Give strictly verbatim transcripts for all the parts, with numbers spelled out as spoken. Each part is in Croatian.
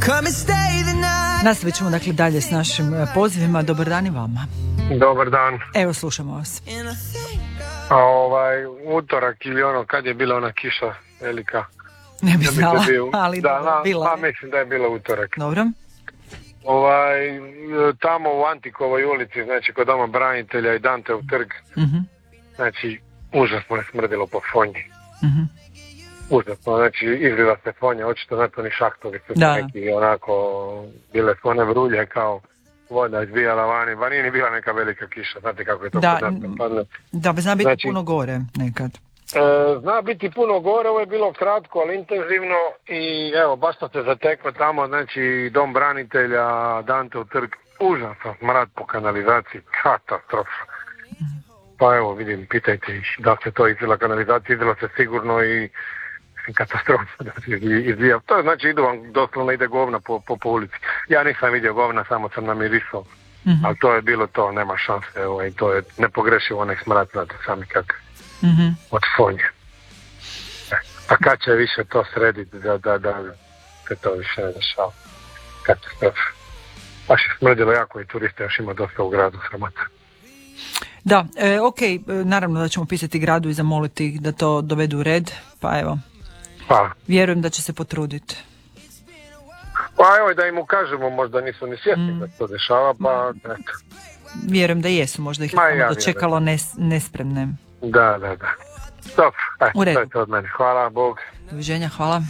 Nastavit ćemo dakle dalje s našim pozivima. Dobar dan i vama. Dobar dan. Evo, slušamo vas. A ovaj, utorak ili ono, kad je bila ona kiša velika? Ne bi znala, bio, ali da, da, bila. Pa mislim da je bila utorak. Dobro. Ovaj, tamo u Antikovoj ulici, znači kod doma branitelja i Danteov trg, Uh-huh. znači užasno je smrdilo po fonji. Uh-huh. Užasno, znači izgleda se fonja, očito zato ni šahtovi su Da. neki onako, bile su one vrulje kao voda izbijala vani, ba nije ni bila neka velika kiša, znate kako je to Da, kod nas padne. da, zna biti Znači- puno gore nekad. E, zna biti puno gore, ovo je bilo kratko, ali intenzivno i evo, baš sam se zatekao tamo, znači dom branitelja, Danteov trg, užasan smrad po kanalizaciji, katastrofa. Pa evo, vidim, pitajte ih da se to izvila kanalizacija, izvila se sigurno i katastrofa da se izvija. To je, znači idu vam, doslovno ide govna po, po, po ulici. Ja nisam vidio govna, samo sam namirisao, Mhm. ali to je bilo to, nema šanse, evo, i to je nepogrešivo onaj smrad, znate sami kako. Mhm. Od fonje. E, pa kad će više to srediti da, da, da se to više ne dešava. Katastrofa. Baš je smrdilo jako i turista još ima dosta u gradu, sramota. Da, e, ok, e, naravno da ćemo pisati gradu i zamoliti ih da to dovedu u red, pa evo, Pa, vjerujem da će se potruditi. pa evo da im ukažemo, možda nisu ni svjesni Mm. da se to dešava, pa eto. Vjerujem da jesu, možda ih je Ma, samo ja dočekalo nes, nespremne. Da, da, da. Stop, e, U redu. to je to od mene. Hvala, Bog. Doviđenja, hvala.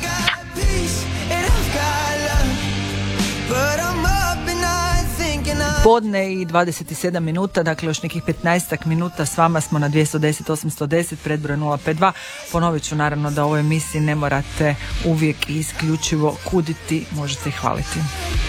Podne i dvadeset sedam minuta, dakle još nekih petnaest minuta s vama smo na dvjesto deset osamsto deset, predbroj nula pet dva. Ponovit ću naravno da u ovoj emisiji ne morate uvijek i isključivo kuditi, možete i hvaliti.